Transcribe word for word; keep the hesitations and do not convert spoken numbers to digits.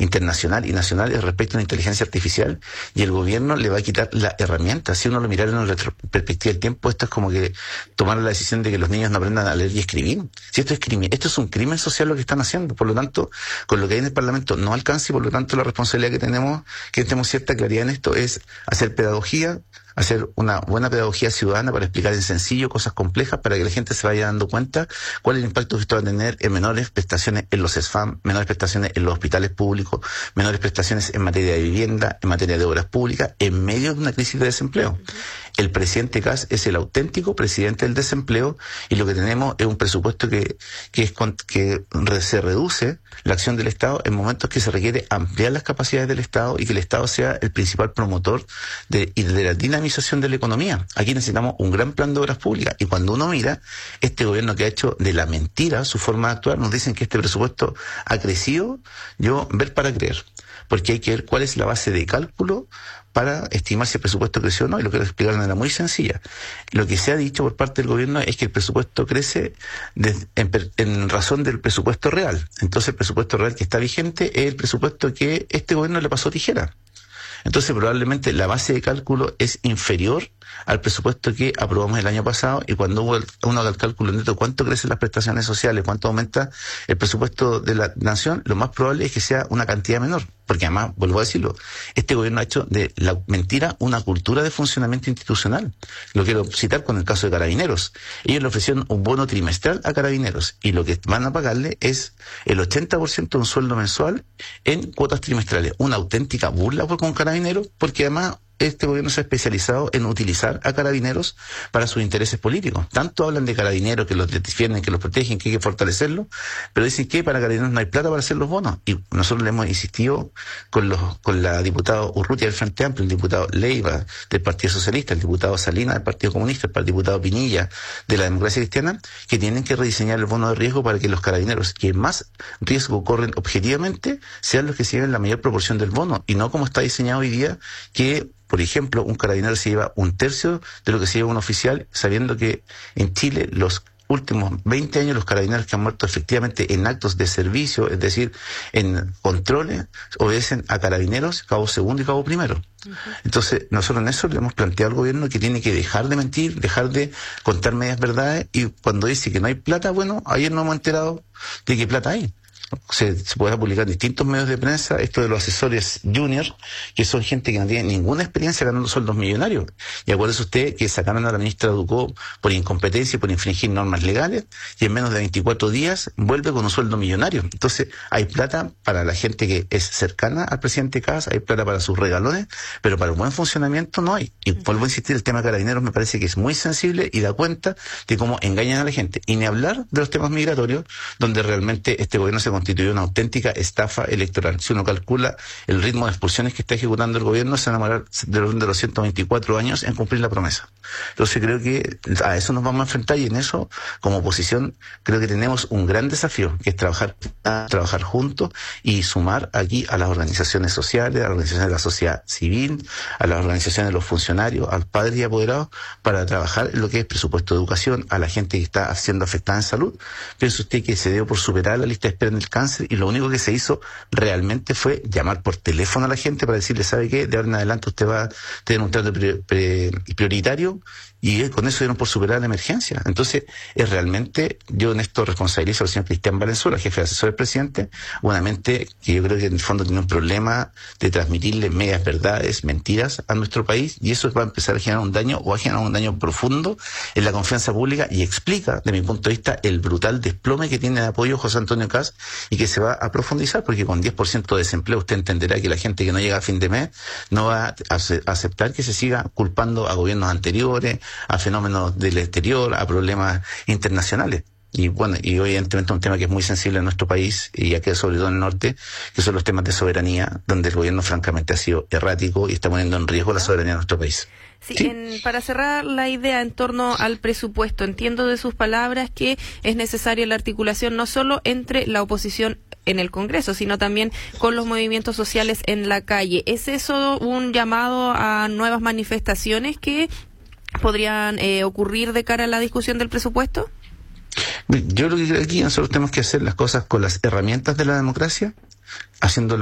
internacional y nacional respecto a la inteligencia artificial, y el gobierno le va a quitar la herramienta. Si uno lo mirara en una perspectiva del tiempo, esto es como que tomar la decisión de que los niños no aprendan a leer y escribir. Si esto es crimen, esto es un crimen social lo que están haciendo. Por lo tanto, con lo que hay en el Parlamento no alcanza, y por lo tanto la responsabilidad que tenemos, que tenemos cierta claridad en esto, es hacer pedagogía, hacer una buena pedagogía ciudadana para explicar en sencillo cosas complejas, para que la gente se vaya dando cuenta cuál es el impacto que esto va a tener en menores prestaciones en los SFAM, menores prestaciones en los hospitales públicos, menores prestaciones en materia de vivienda, en materia de obras públicas, en medio de una crisis de desempleo. El presidente Kast es el auténtico presidente del desempleo, y lo que tenemos es un presupuesto que, que, es con, que re, se reduce la acción del Estado en momentos que se requiere ampliar las capacidades del Estado y que el Estado sea el principal promotor de, y de la dinamización de la economía. Aquí necesitamos un gran plan de obras públicas, y cuando uno mira este gobierno que ha hecho de la mentira su forma de actuar, nos dicen que este presupuesto ha crecido, yo ver para creer, porque hay que ver cuál es la base de cálculo para estimar si el presupuesto creció o no, y lo quiero explicar de manera muy sencilla. Lo que se ha dicho por parte del gobierno es que el presupuesto crece de, en, en razón del presupuesto real. Entonces el presupuesto real que está vigente es el presupuesto que este gobierno le pasó tijera. Entonces probablemente la base de cálculo es inferior al presupuesto que aprobamos el año pasado, y cuando uno haga el cálculo neto cuánto crecen las prestaciones sociales, cuánto aumenta el presupuesto de la nación, lo más probable es que sea una cantidad menor, porque además, vuelvo a decirlo, este gobierno ha hecho de la mentira una cultura de funcionamiento institucional. Lo quiero citar con el caso de Carabineros. Ellos le ofrecieron un bono trimestral a Carabineros, y lo que van a pagarle es el ochenta por ciento de un sueldo mensual en cuotas trimestrales. Una auténtica burla por con Carabineros, porque además este gobierno se ha especializado en utilizar a Carabineros para sus intereses políticos. Tanto hablan de Carabineros, que los defienden, que los protegen, que hay que fortalecerlos, pero dicen que para Carabineros no hay plata para hacer los bonos. Y nosotros le hemos insistido con los con la diputada Urrutia del Frente Amplio, el diputado Leiva del Partido Socialista, el diputado Salinas del Partido Comunista, el diputado Pinilla de la Democracia Cristiana, que tienen que rediseñar el bono de riesgo para que los Carabineros que más riesgo corren objetivamente sean los que se lleven la mayor proporción del bono, y no como está diseñado hoy día, que por ejemplo, un carabinero se lleva un tercio de lo que se lleva un oficial, sabiendo que en Chile los últimos veinte años los carabineros que han muerto efectivamente en actos de servicio, es decir, en controles, obedecen a carabineros, cabo segundo y cabo primero. Uh-huh. Entonces, nosotros en eso le hemos planteado al gobierno que tiene que dejar de mentir, dejar de contar medias verdades, y cuando dice que no hay plata, bueno, ayer nos hemos enterado de qué plata hay. Se, se puede publicar en distintos medios de prensa esto de los asesores juniors, que son gente que no tiene ninguna experiencia ganando sueldos millonarios. Y acuérdese usted que sacaron a la ministra Ducó por incompetencia y por infringir normas legales, y en menos de veinticuatro días vuelve con un sueldo millonario. Entonces hay plata para la gente que es cercana al presidente Kast, hay plata para sus regalones, pero para el buen funcionamiento no hay. Y vuelvo a insistir, el tema de Carabineros me parece que es muy sensible y da cuenta de cómo engañan a la gente. Y ni hablar de los temas migratorios, donde realmente este gobierno se constituyó una auténtica estafa electoral. Si uno calcula el ritmo de expulsiones que está ejecutando el gobierno, se van a demorar de los, de los ciento veinticuatro años en cumplir la promesa. Entonces creo que a eso nos vamos a enfrentar, y en eso, como oposición, creo que tenemos un gran desafío, que es trabajar, trabajar juntos y sumar aquí a las organizaciones sociales, a las organizaciones de la sociedad civil, a las organizaciones de los funcionarios, al padre y apoderados, para trabajar en lo que es presupuesto de educación, a la gente que está siendo afectada en salud. Piensa usted que se dio por superar la lista de espera en el cáncer, y lo único que se hizo realmente fue llamar por teléfono a la gente para decirle, ¿sabe qué? De ahora en adelante usted va a tener un trato prioritario, y con eso dieron por superar la emergencia. Entonces, es realmente, yo en esto responsabilizo al señor Cristian Valenzuela, jefe de asesor del presidente, una mente que yo creo que en el fondo tiene un problema de transmitirle medias verdades, mentiras a nuestro país, y eso va a empezar a generar un daño, o a generar un daño profundo en la confianza pública, y explica, de mi punto de vista, el brutal desplome que tiene de apoyo José Antonio Kast, y que se va a profundizar, porque con diez por ciento de desempleo usted entenderá que la gente que no llega a fin de mes no va a aceptar que se siga culpando a gobiernos anteriores, a fenómenos del exterior, a problemas internacionales. Y bueno, y evidentemente un tema que es muy sensible en nuestro país, y aquí sobre todo en el norte, que son los temas de soberanía, donde el gobierno francamente ha sido errático y está poniendo en riesgo la soberanía de nuestro país. Sí, ¿Sí? En, para cerrar la idea en torno al presupuesto, entiendo de sus palabras que es necesaria la articulación no solo entre la oposición en el Congreso, sino también con los movimientos sociales en la calle. ¿Es eso un llamado a nuevas manifestaciones que podrían eh, ocurrir de cara a la discusión del presupuesto? Yo creo que aquí nosotros tenemos que hacer las cosas con las herramientas de la democracia, haciendo